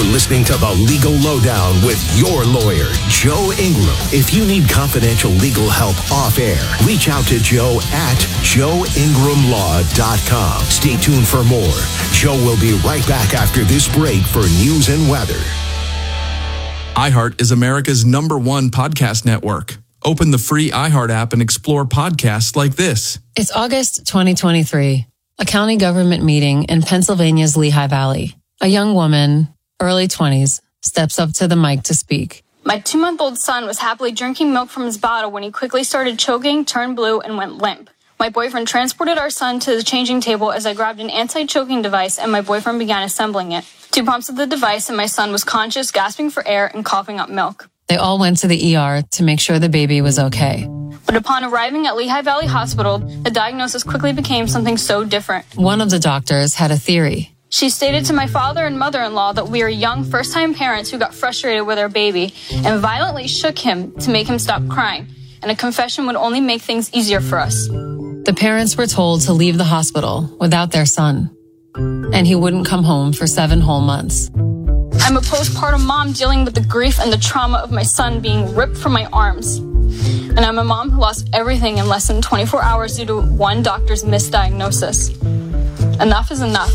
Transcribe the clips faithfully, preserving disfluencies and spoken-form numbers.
listening to The Legal Lowdown with your lawyer, Joe Ingram. If you need confidential legal help off air, reach out to Joe at joe ingram law dot com. Stay tuned for more. Joe will be right back after this break for news and weather. iHeart is America's number one podcast network. Open the free iHeart app and explore podcasts like this. It's August twenty twenty-three, a county government meeting in Pennsylvania's Lehigh Valley. A young woman, early twenties, steps up to the mic to speak. My two-month-old son was happily drinking milk from his bottle when he quickly started choking, turned blue, and went limp. My boyfriend transported our son to the changing table as I grabbed an anti-choking device and my boyfriend began assembling it. Two pumps of the device and my son was conscious, gasping for air, and coughing up milk. They all went to the E R to make sure the baby was okay. But upon arriving at Lehigh Valley Hospital, the diagnosis quickly became something so different. One of the doctors had a theory. She stated to my father and mother-in-law that we are young first-time parents who got frustrated with our baby and violently shook him to make him stop crying, and a confession would only make things easier for us. The parents were told to leave the hospital without their son, and he wouldn't come home for seven whole months. I'm a postpartum mom dealing with the grief and the trauma of my son being ripped from my arms. And I'm a mom who lost everything in less than twenty-four hours due to one doctor's misdiagnosis. Enough is enough.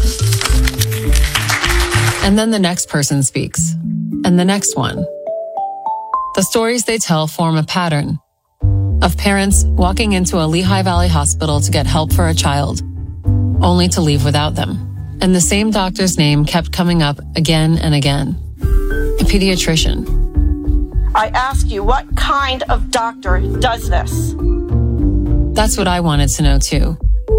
And then the next person speaks, and the next one. The stories they tell form a pattern of parents walking into a Lehigh Valley hospital to get help for a child, only to leave without them. And the same doctor's name kept coming up again and again. A pediatrician. I ask you, what kind of doctor does this? That's what I wanted to know too.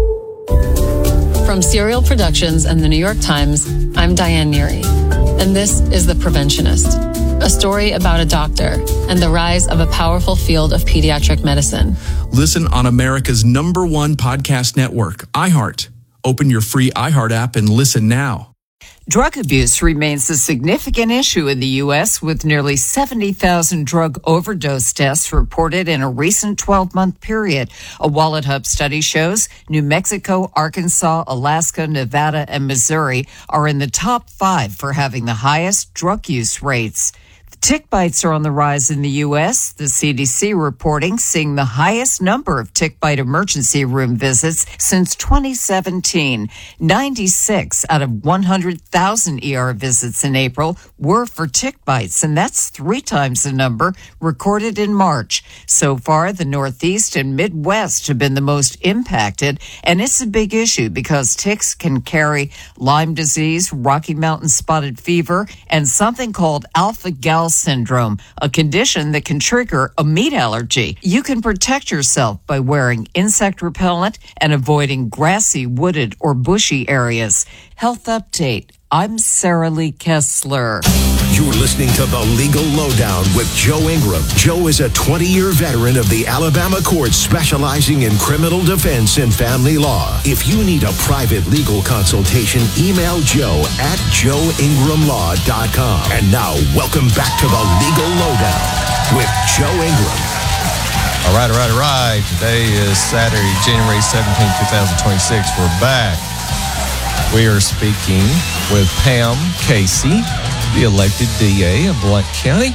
From Serial Productions and the New York Times, I'm Diane Neary, and this is The Preventionist, a story about a doctor and the rise of a powerful field of pediatric medicine. Listen on America's number one podcast network, iHeart. Open your free iHeart app and listen now. Drug abuse remains a significant issue in the U S, with nearly seventy thousand drug overdose deaths reported in a recent twelve-month period. A Wallet Hub study shows New Mexico, Arkansas, Alaska, Nevada, and Missouri are in the top five for having the highest drug use rates. Tick bites are on the rise in the U S, the C D C reporting seeing the highest number of tick bite emergency room visits since twenty seventeen. ninety-six out of one hundred thousand E R visits in April were for tick bites, and that's three times the number recorded in March. So far, the Northeast and Midwest have been the most impacted, and it's a big issue because ticks can carry Lyme disease, Rocky Mountain spotted fever, and something called alpha-gal syndrome, a condition that can trigger a meat allergy. You can protect yourself by wearing insect repellent and avoiding grassy, wooded, or bushy areas. Health update. I'm Sarah Lee Kessler. You're listening to The Legal Lowdown with Joe Ingram. Joe is a twenty-year veteran of the Alabama courts specializing in criminal defense and family law. If you need a private legal consultation, email Joe at joe ingram law dot com. And now, welcome back to The Legal Lowdown with Joe Ingram. All right, all right, all right. Today is Saturday, January seventeenth, twenty twenty-six. We're back. We are speaking with Pam Casey, the elected D A of Blount County.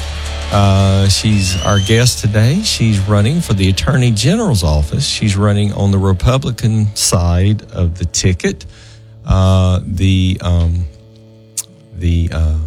Uh, she's our guest today. She's running for the Attorney General's office. She's running on the Republican side of the ticket. Uh, the um, the uh,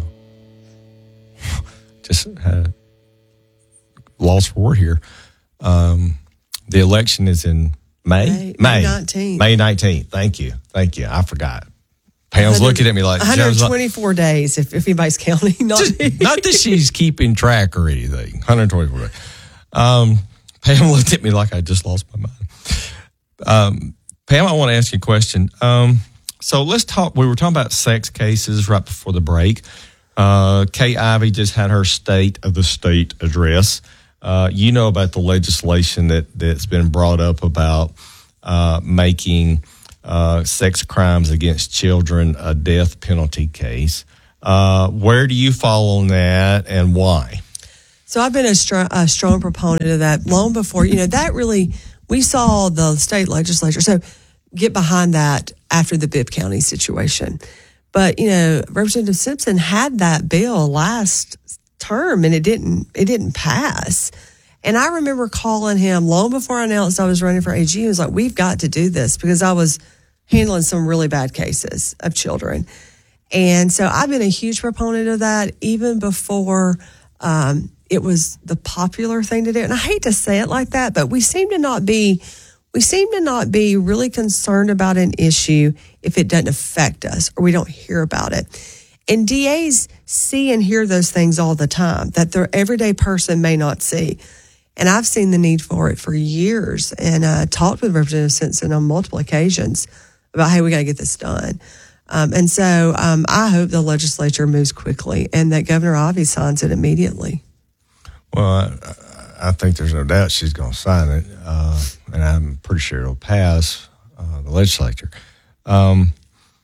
just had lost for word here. Um, the election is in May? May, May nineteenth. May nineteenth. Thank you. Thank you. I forgot. Pam's looking at me like... one hundred twenty-four like, days, if, if anybody's counting. Not, just, not that she's keeping track or anything. one hundred twenty-four days. Um, Pam looked at me like I just lost my mind. Um, Pam, I want to ask you a question. Um, so let's talk... We were talking about sex cases right before the break. Uh, Kay Ivey just had her State of the State address. Uh, you know about the legislation that, that's been brought up about uh, making uh, sex crimes against children a death penalty case. Uh, where do you fall on that, and why? So I've been a, str- a strong proponent of that long before. You know, that really, we saw the state legislature, so get behind that after the Bibb County situation. But, you know, Representative Simpson had that bill last term and it didn't, it didn't pass. And I remember calling him long before I announced I was running for A G. He was like, we've got to do this, because I was handling some really bad cases of children. And so I've been a huge proponent of that even before um, it was the popular thing to do. And I hate to say it like that, but we seem to not be, we seem to not be really concerned about an issue if it doesn't affect us or we don't hear about it. And D As see and hear those things all the time that their everyday person may not see. And I've seen the need for it for years, and uh, talked with Representative Simpson on multiple occasions about, hey, we got to get this done. Um, and so um, I hope the legislature moves quickly and that Governor Ivey signs it immediately. Well, I, I think there's no doubt she's going to sign it, uh, and I'm pretty sure it'll pass uh, the legislature. Um,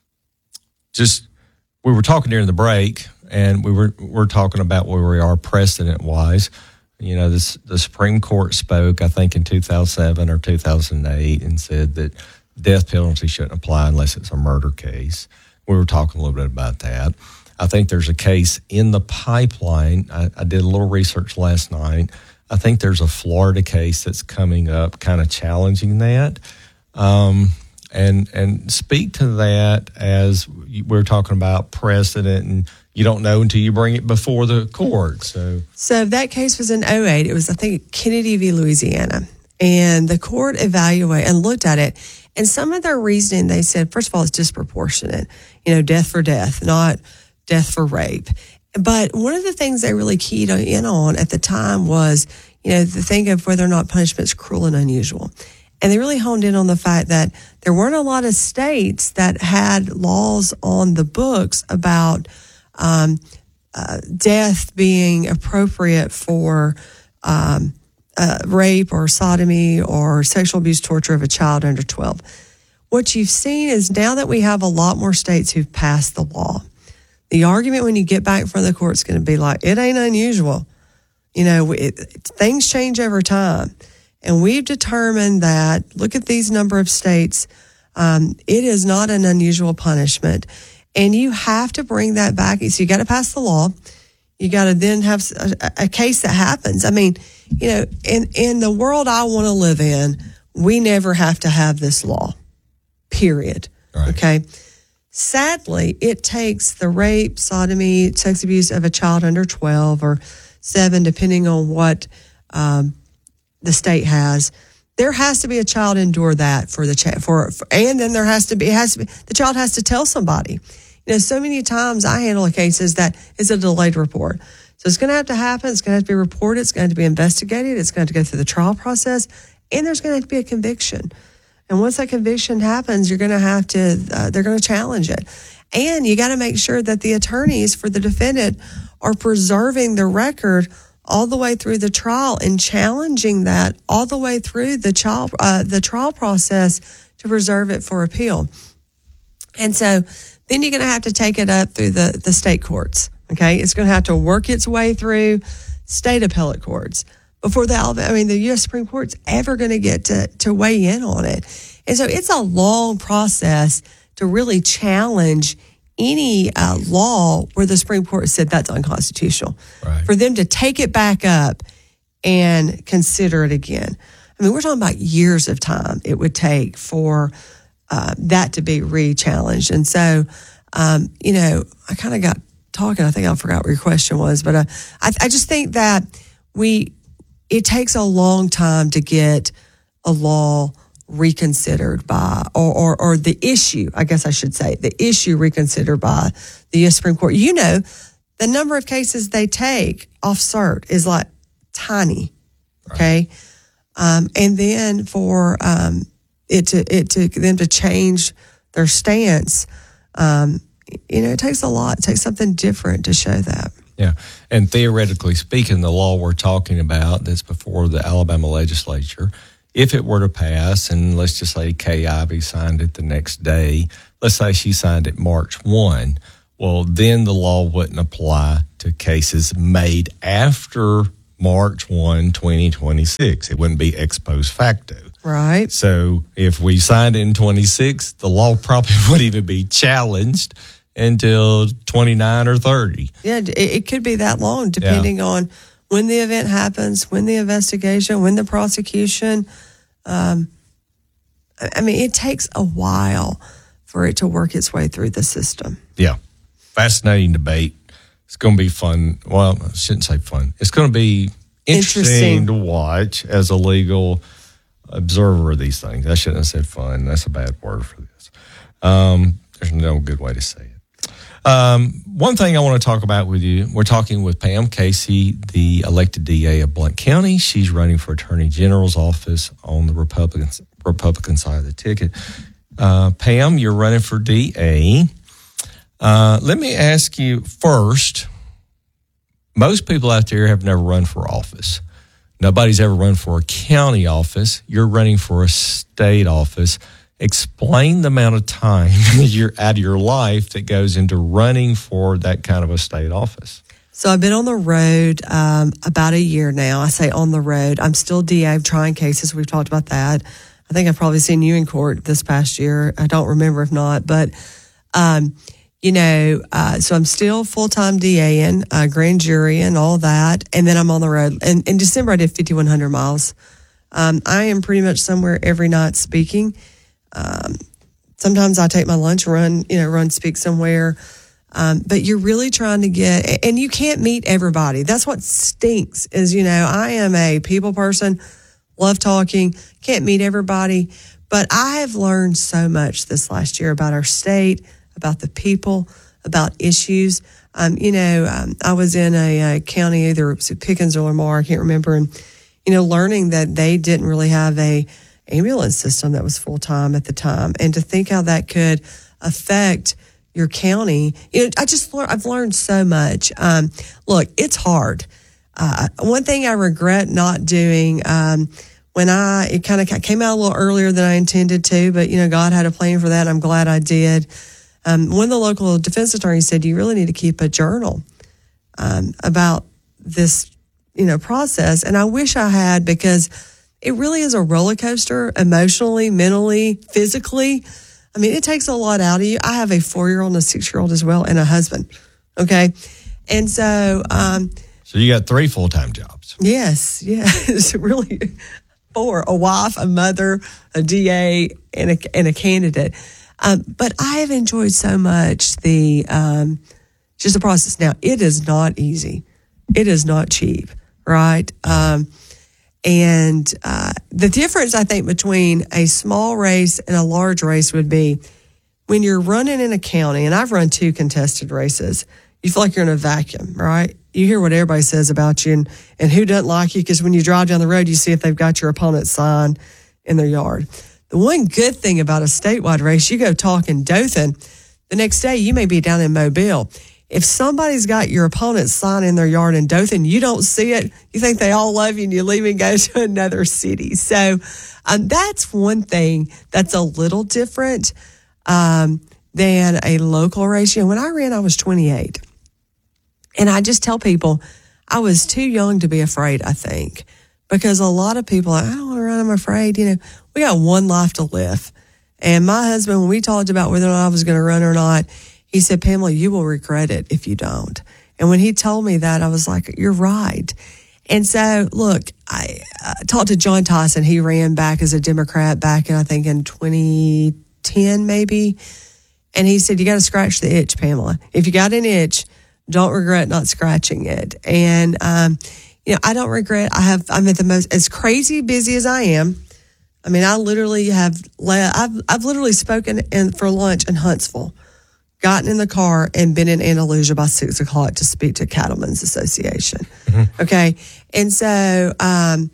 just, we were talking during the break, and we were we're talking about where we are precedent-wise. You know, this, the Supreme Court spoke, I think, in two thousand seven or two thousand eight and said that death penalty shouldn't apply unless it's a murder case. We were talking a little bit about that. I think there's a case in the pipeline. I, I did a little research last night. I think there's a Florida case that's coming up kind of challenging that. Um, and and speak to that as we're talking about precedent, and you don't know until you bring it before the court. So, so that case was in oh eight. It was, I think, Kennedy v. Louisiana. And the court evaluated and looked at it. And some of their reasoning, they said, first of all, it's disproportionate. You know, death for death, not death for rape. But one of the things they really keyed in on at the time was, you know, the thing of whether or not punishment is cruel and unusual. And they really honed in on the fact that there weren't a lot of states that had laws on the books about um, uh, death being appropriate for um, uh, rape or sodomy or sexual abuse, torture of a child under twelve. What you've seen is now that we have a lot more states who've passed the law, the argument when you get back in front of the court is going to be like, it ain't unusual. You know, it, it, things change over time. And we've determined that, look at these number of states, um, it is not an unusual punishment. And you have to bring that back. So you got to pass the law. You got to then have a, a case that happens. I mean, you know, in, in the world I want to live in, we never have to have this law, period. Right. Okay. Sadly, it takes the rape, sodomy, sex abuse of a child under twelve or seven, depending on what um, the state has. There has to be a child endure that for the child, for, for, and then there has to be, it has to be, the child has to tell somebody. You know, so many times I handle cases that is a delayed report. So it's going to have to happen. It's going to have to be reported. It's going to have to be investigated. It's going to have to go through the trial process, and there's going to have to be a conviction. And once that conviction happens, you're going to have to, uh, they're going to challenge it. And you got to make sure that the attorneys for the defendant are preserving the record all the way through the trial and challenging that all the way through the trial, uh, the trial process to preserve it for appeal. And so then you're going to have to take it up through the, the state courts. Okay. It's going to have to work its way through state appellate courts before the, I mean, the U S Supreme Court's ever going to get to, to weigh in on it. And so it's a long process to really challenge any uh, law where the Supreme Court said that's unconstitutional. Right. For them to take it back up and consider it again. I mean, we're talking about years of time it would take for uh, that to be re-challenged. And so, um, you know, I kind of got talking. I think I forgot what your question was, but uh, I, I just think that we, it takes a long time to get a law reconsidered by, or, or, or the issue, I guess I should say, the issue reconsidered by the U S Supreme Court. You know, the number of cases they take off cert is like tiny. Okay. Right. Um, and then for, um, it to, it to them to change their stance, um, you know, it takes a lot. It takes something different to show that. Yeah. And theoretically speaking, the law we're talking about that's before the Alabama legislature, if it were to pass, and let's just say Kay Ivey signed it the next day, let's say she signed it March first, well, then the law wouldn't apply to cases made after March first, twenty twenty-six. It wouldn't be ex post facto. Right. So if we signed it in twenty-six, the law probably wouldn't even be challenged. until twenty-nine or thirty. Yeah, it, it could be that long, depending yeah. on when the event happens, when the investigation, when the prosecution. Um, I mean, it takes a while for it to work its way through the system. Yeah. Fascinating debate. It's going to be fun. Well, I shouldn't say fun. It's going to be interesting, interesting to watch as a legal observer of these things. I shouldn't have said fun. That's a bad word for this. Um, there's no good way to say it. Um, one thing I want to talk about with you, we're talking with Pam Casey, the elected D A of Blount County. She's running for Attorney General's office on the Republican, Republican side of the ticket. Uh, Pam, you're running for D A. Uh, let me ask you first, most people out there have never run for office. Nobody's ever run for a county office. You're running for a state office. Explain the amount of time you're out of your life that goes into running for that kind of a state office. So I've been on the road um, about a year now. I say on the road. I'm still D A trying cases. We've talked about that. I think I've probably seen you in court this past year. I don't remember if not, but um, you know, uh, so I'm still full-time DAing, uh, grand jury and all that. And then I'm on the road. And in December, I did fifty-one hundred miles. Um, I am pretty much somewhere every night speaking. Um, sometimes I take my lunch run, you know, run speak somewhere. Um, but you're really trying to get, and you can't meet everybody. That's what stinks is, you know, I am a people person, love talking, can't meet everybody. But I have learned so much this last year about our state, about the people, about issues. Um, you know, um, I was in a, a county, either it was Pickens or Lamar, I can't remember, and, you know, learning that they didn't really have a ambulance system that was full-time at the time. And to think how that could affect your county, you know, I just, I've learned so much. Um, look, it's hard. Uh, one thing I regret not doing, um, when I, it kind of came out a little earlier than I intended to, but, you know, God had a plan for that. I'm glad I did. Um, one of the local defense attorneys said, you really need to keep a journal um, about this, you know, process. And I wish I had, because it really is a roller coaster emotionally, mentally, physically. I mean, it takes a lot out of you. I have a four-year-old and a six-year-old as well, and a husband. Okay. And so, um, so you got three full-time jobs. Yes. Yes. Really four, a wife, a mother, a D A, and a, and a candidate. Um, but I have enjoyed so much the, um, just the process. Now, it is not easy. It is not cheap, right? Um, and uh, the difference, I think, between a small race and a large race would be when you're running in a county, and I've run two contested races, you feel like you're in a vacuum, right? You hear what everybody says about you and, and who doesn't like you, because when you drive down the road, you see if they've got your opponent's sign in their yard. The one good thing about a statewide race, you go talk in Dothan, the next day you may be down in Mobile. If somebody's got your opponent's sign in their yard in Dothan, you don't see it, you think they all love you and you leave and go to another city. So um, that's one thing that's a little different um, than a local race. You know, when I ran, I was twenty-eight. And I just tell people I was too young to be afraid, I think, because a lot of people are like, I don't want to run, I'm afraid. You know, we got one life to live. And my husband, when we talked about whether or not I was going to run or not, he said, Pamela, you will regret it if you don't. And when he told me that, I was like, you're right. And so, look, I uh, talked to John Tyson. He ran back as a Democrat back in, I think, in twenty ten maybe. And he said, you got to scratch the itch, Pamela. If you got an itch, don't regret not scratching it. And, um, you know, I don't regret. I have, I'm at the most, as crazy busy as I am. I mean, I literally have, I've, I've literally spoken in, for lunch in Huntsville, gotten in the car and been in Andalusia by six o'clock to speak to Cattlemen's Association. Mm-hmm. Okay. And so, um,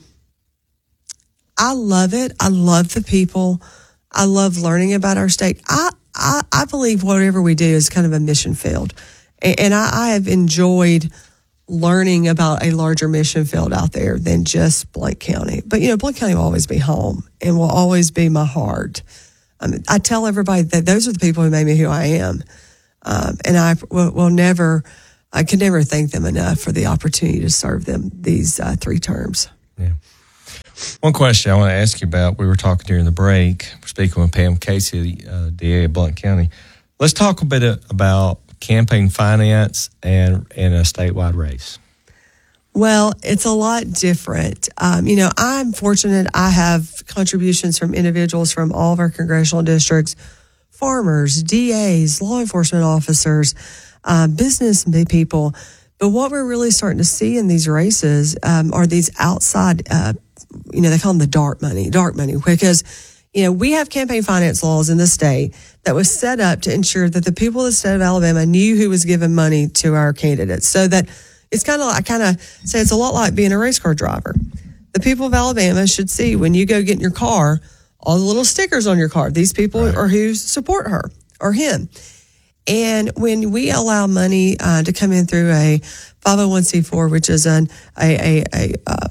I love it. I love the people. I love learning about our state. I, I, I believe whatever we do is kind of a mission field. And, and I, I have enjoyed learning about a larger mission field out there than just Blount County. But, you know, Blount County will always be home and will always be my heart. I mean, I tell everybody that those are the people who made me who I am. Um, and I will, will never, I can never thank them enough for the opportunity to serve them these uh, three terms. Yeah. One question I want to ask you about, we were talking during the break, we're speaking with Pam Casey, uh, D A of Blount County. let's talk a bit about campaign finance and in a statewide race. Well, it's a lot different. Um, you know, I'm fortunate I have contributions from individuals from all of our congressional districts, farmers, D As, law enforcement officers, uh, business people. But what we're really starting to see in these races um, are these outside, uh, you know, they call them the dark money, dark money, because, you know, we have campaign finance laws in the state that was set up to ensure that the people of the state of Alabama knew who was giving money to our candidates, so that it's kind of, I kind of say it's a lot like being a race car driver. The people of Alabama should see when you go get in your car, all the little stickers on your car. These people right. are who support her or him. And when we allow money uh, to come in through a five oh one c four, which is an, a, a, a, um,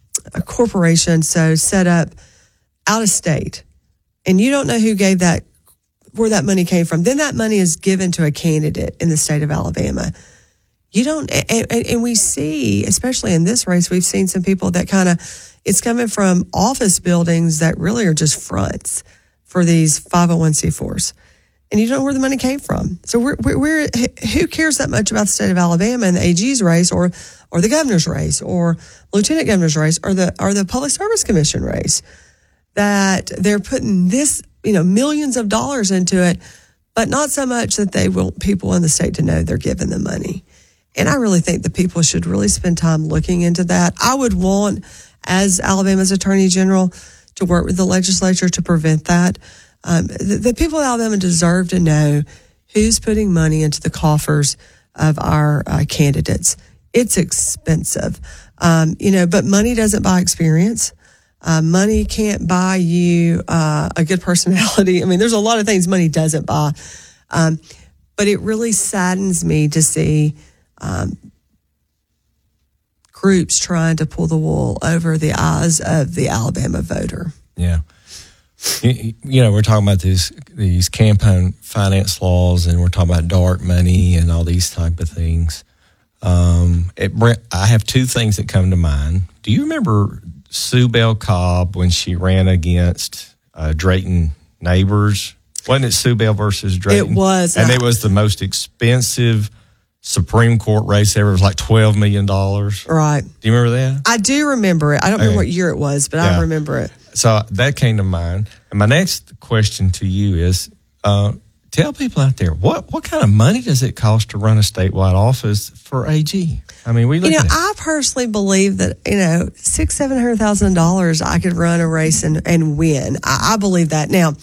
a corporation, so set up out of state, and you don't know who gave that, where that money came from, then that money is given to a candidate in the state of Alabama. You don't, and, and we see, especially in this race, we've seen some people that kind of, it's coming from office buildings that really are just fronts for these five oh one c fours. And you don't know where the money came from. So we're, we're, we're who cares that much about the state of Alabama and the A G's race or, or the governor's race or lieutenant governor's race or the, or the Public Service Commission race, that they're putting this, you know, millions of dollars into it, but not so much that they want people in the state to know they're giving them money. And I really think the people should really spend time looking into that. I would want, as Alabama's Attorney General, to work with the legislature to prevent that. Um, the, the people of Alabama deserve to know who's putting money into the coffers of our uh, candidates. It's expensive, um, you know, but money doesn't buy experience. Uh, money can't buy you uh, a good personality. I mean, there's a lot of things money doesn't buy. Um, but it really saddens me to see um, groups trying to pull the wool over the eyes of the Alabama voter. Yeah. You, you know, we're talking about these these campaign finance laws, and we're talking about dark money and all these type of things. Um, it, I have two things that come to mind. Do you remember Sue Bell Cobb when she ran against uh, Drayton Neighbors? Wasn't it Sue Bell versus Drayton? It was. And it was the most expensive Supreme Court race ever. It was like twelve million dollars. Right. Do you remember that? I do remember it. I don't remember okay. what year it was, but yeah. I remember it. So that came to mind. And my next question to you is, uh, tell people out there, what, what kind of money does it cost to run a statewide office for A G? I mean, we look You know, at it. I personally believe that, you know, six, seven hundred thousand dollars, I could run a race and, and win. I, I believe that. Now,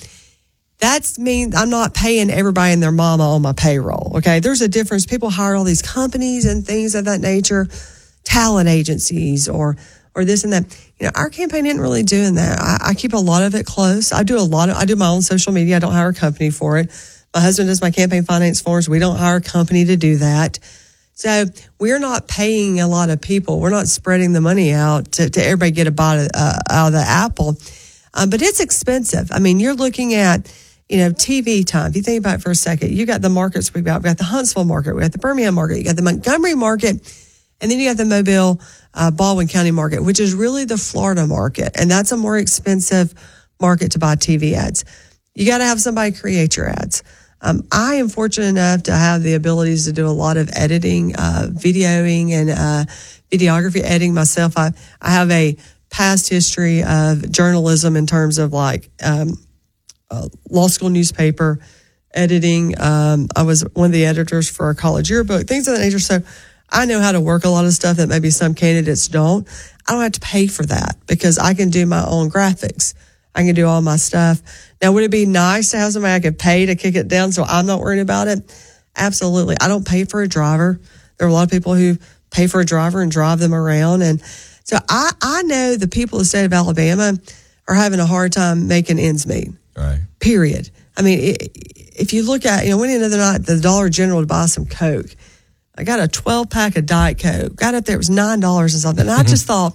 that's mean I'm not paying everybody and their mama on my payroll. Okay. There's a difference. People hire all these companies and things of that nature, talent agencies or, or this and that. You know, our campaign isn't really doing that. I, I keep a lot of it close. I do a lot of, I do my own social media. I don't hire a company for it. My husband does my campaign finance forms. We don't hire a company to do that. So we're not paying a lot of people. We're not spreading the money out to, to everybody get a bite of, uh, out of the apple. Um, but it's expensive. I mean, you're looking at, you know, T V time. If you think about it for a second, you got the markets we've got. We've got the Huntsville market. We got the Birmingham market. You got the Montgomery market. And then you got the Mobile, uh, Baldwin County market, which is really the Florida market. And that's a more expensive market to buy T V ads. You got to have somebody create your ads. Um, I am fortunate enough to have the abilities to do a lot of editing, uh, videoing and, uh, videography editing myself. I, I have a past history of journalism in terms of like, um, uh, law school newspaper editing. Um, I was one of the editors for a college yearbook, things of that nature. So I know how to work a lot of stuff that maybe some candidates don't. I don't have to pay for that because I can do my own graphics. I can do all my stuff. Now, would it be nice to have somebody I could pay to kick it down so I'm not worried about it? Absolutely. I don't pay for a driver. There are a lot of people who pay for a driver and drive them around. And so I, I know the people of the state of Alabama are having a hard time making ends meet. Right. Period. I mean, it, if you look at, you know, we went in the other night at the Dollar General to buy some Coke. I got a twelve pack of Diet Coke. Got up there, it was nine dollars and something. And I just thought,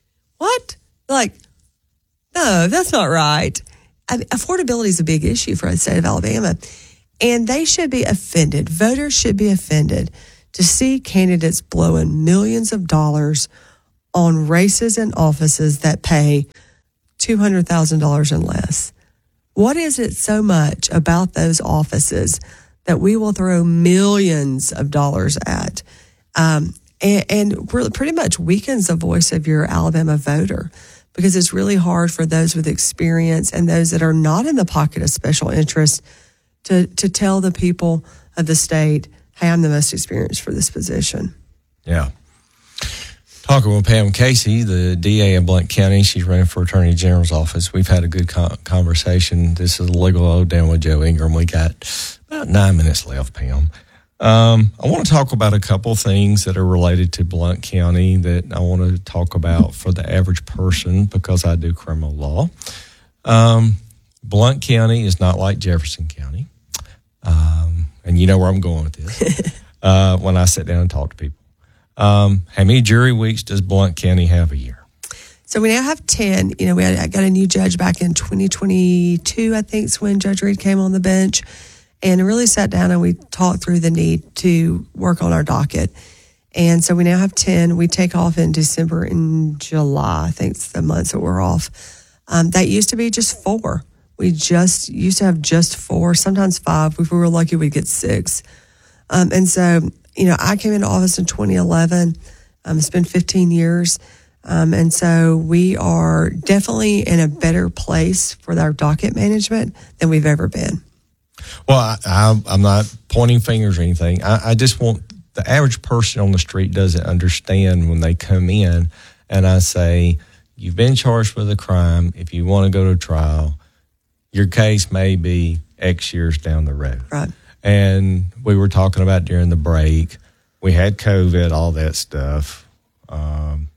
what? Like, no, that's not right. I mean, affordability is a big issue for the state of Alabama. And they should be offended. Voters should be offended to see candidates blowing millions of dollars on races and offices that pay two hundred thousand dollars and less. What is it so much about those offices that we will throw millions of dollars at. Um, and, and really pretty much weakens the voice of your Alabama voter, because it's really hard for those with experience and those that are not in the pocket of special interest to, to tell the people of the state, hey, I'm the most experienced for this position. Yeah. Talking with Pam Casey, the D A of Blount County. She's running for Attorney General's office. We've had a good con- conversation. This is a Legal Lowdown with Joe Ingram. We got about nine minutes left, Pam. Um, I want to talk about a couple things that are related to Blount County that I want to talk about for the average person, because I do criminal law. Um, Blount County is not like Jefferson County. Um, and you know where I'm going with this uh, when I sit down and talk to people. Um, how many jury weeks does Blount County have a year? So we now have ten. You know, we had, I got a new judge back in twenty twenty-two, I think, is when Judge Reed came on the bench, and really sat down and we talked through the need to work on our docket. And so we now have ten. We take off in December and July, I think it's the months that we're off. Um, that used to be just four. We just used to have just four, sometimes five. If we were lucky, we'd get six. Um, and so, you know, I came into office in twenty eleven. Um, it's been fifteen years. Um, and so we are definitely in a better place for our docket management than we've ever been. Well, I, I, I'm not pointing fingers or anything. I, I just want the average person on the street doesn't understand when they come in and I say, you've been charged with a crime. If you want to go to trial, your case may be X years down the road. Right. And we were talking about during the break, we had COVID, all that stuff. Um,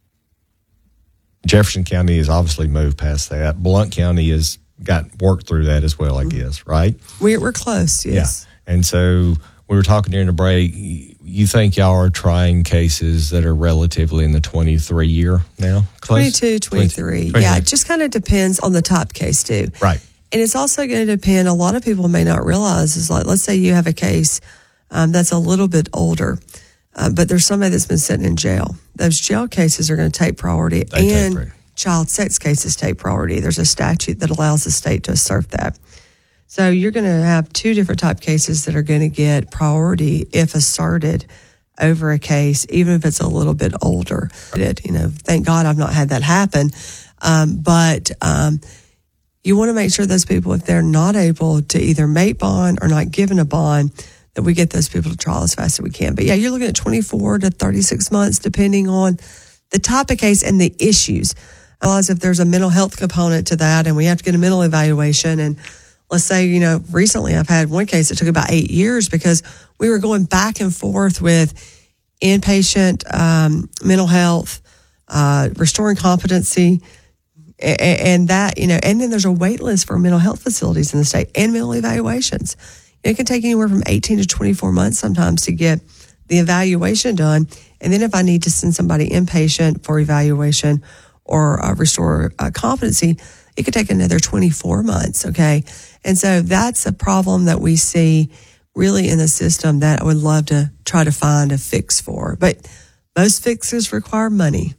Jefferson County has obviously moved past that. Blount County has got worked through that as well, I guess, right? We're, we're close, yes. Yeah. And so we were talking during the break, you think y'all are trying cases that are relatively in the twenty-three year now? Close? twenty-two, twenty-three. twenty, yeah, it just kind of depends on the top case too. Right. And it's also going to depend, a lot of people may not realize, is like, let's say you have a case um, that's a little bit older, uh, but there's somebody that's been sitting in jail. Those jail cases are going to take priority, They and take pri- child sex cases take priority. There's a statute that allows the state to assert that. So you're going to have two different type cases that are going to get priority if asserted over a case, even if it's a little bit older. You know, thank God I've not had that happen. Um, but um, you want to make sure those people, if they're not able to either make bond or not given a bond, that we get those people to trial as fast as we can. But yeah, you're looking at twenty-four to thirty-six months, depending on the type of case and the issues. As if there's a mental health component to that, and we have to get a mental evaluation. And let's say, you know, recently I've had one case that took about eight years because we were going back and forth with inpatient um, mental health, uh, restoring competency, and, and that, you know, and then there's a wait list for mental health facilities in the state and mental evaluations. It can take anywhere from eighteen to twenty-four months sometimes to get the evaluation done. And then if I need to send somebody inpatient for evaluation or uh, restore uh, competency, it could take another twenty-four months, okay? And so that's a problem that we see really in the system that I would love to try to find a fix for. But most fixes require money.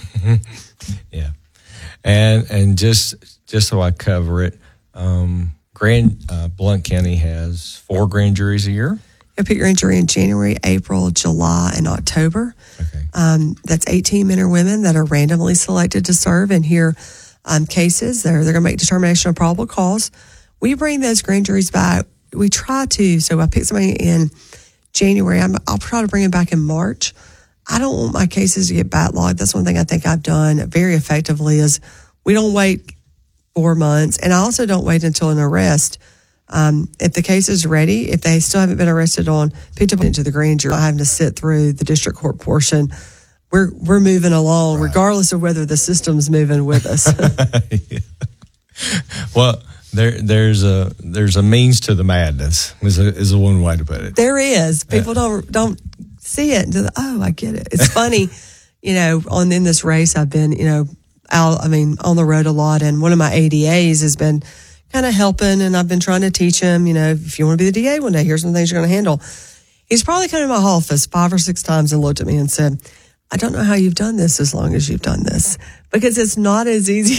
Yeah. And and just just so I cover it, um, Grand uh, Blount County has four grand juries a year. You pick your injury in January, April, July, and October. Okay. Um, that's eighteen men or women that are randomly selected to serve and hear um, cases. They're, they're going to make determination of probable cause. We bring those grand juries back. We try to. So I pick somebody in January. I'm, I'll try to bring them back in March. I don't want my cases to get backlogged. That's one thing I think I've done very effectively is we don't wait four months. And I also don't wait until an arrest. Um, if the case is ready, if they still haven't been arrested on, picked up into the grand jury, not having to sit through the district court portion, we're we're moving along, right, regardless of whether the system's moving with us. Yeah. Well, there there's a there's a means to the madness. Is a, is a one way to put it. There is. People yeah. don't don't see it until oh, I get it. It's funny, you know. On in this race, I've been you know out. I mean, on the road a lot, and one of my A D As has been kind of helping, and I've been trying to teach him, you know, if you want to be the D A one day, here's some things you're going to handle. He's probably come to my office five or six times and looked at me and said, I don't know how you've done this as long as you've done this, because it's not as easy